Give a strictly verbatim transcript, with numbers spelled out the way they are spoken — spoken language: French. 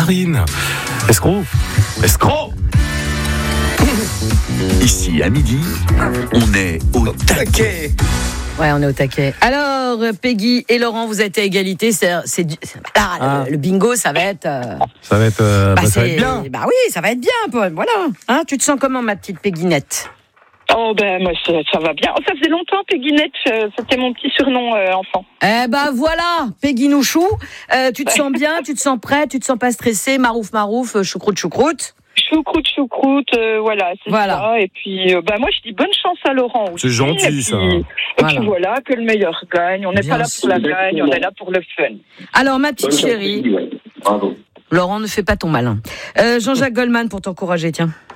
Karine. Escroc. Escroc. Ici, à midi, on est au taquet. Ouais, on est au taquet. Alors, Peggy et Laurent, vous êtes à égalité. C'est, c'est, c'est là, Ah. le, le bingo, ça va être. Euh, Ça va être, euh, bah, bah, ça va c'est- être bien. Bah oui, ça va être bien, Paul. Voilà. Hein, tu te sens comment, ma petite Pegginette? Oh ben moi ça, ça va bien. Oh, ça faisait longtemps, Pegginette, euh, c'était mon petit surnom euh, enfant. Eh ben voilà, Peggy Nouchou. Euh, tu te sens bien, tu te sens prête, tu te sens pas stressée, marouf marouf, euh, choucroute choucroute. Choucroute, choucroute, euh, voilà, c'est Voilà. ça. Et puis, euh, bah moi je dis bonne chance à Laurent aussi. C'est gentil, et puis, ça. Et Voilà. puis voilà, que le meilleur gagne. On n'est Bien pas là sûr. pour la gagne, on est là pour le fun. Alors, ma petite chérie, Bravo. Laurent, ne fais pas ton malin. Euh, Jean-Jacques Goldman pour t'encourager, tiens.